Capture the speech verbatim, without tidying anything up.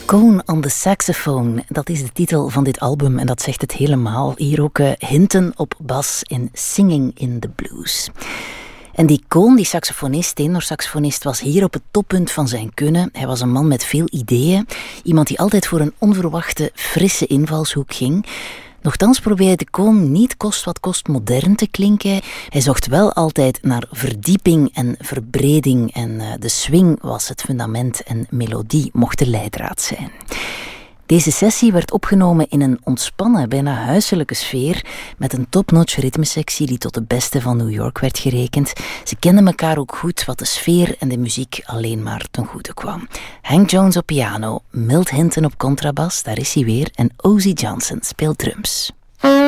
Cohn on the Saxophone, dat is de titel van dit album en dat zegt het helemaal. Hier ook uh, hinten op bas in Singing in the Blues. En die Cohn, die saxofonist, tenorsaxofonist, was hier op het toppunt van zijn kunnen. Hij was een man met veel ideeën. Iemand die altijd voor een onverwachte, frisse invalshoek ging. Nochtans probeerde Cohn niet kost wat kost modern te klinken. Hij zocht wel altijd naar verdieping en verbreding. En uh, de swing was het fundament en melodie mocht de leidraad zijn. Deze sessie werd opgenomen in een ontspannen, bijna huiselijke sfeer met een top-notch ritmesectie die tot de beste van New York werd gerekend. Ze kenden elkaar ook goed, wat de sfeer en de muziek alleen maar ten goede kwam. Hank Jones op piano, Milt Hinton op contrabas, daar is hij weer, en Ozzie Johnson speelt drums.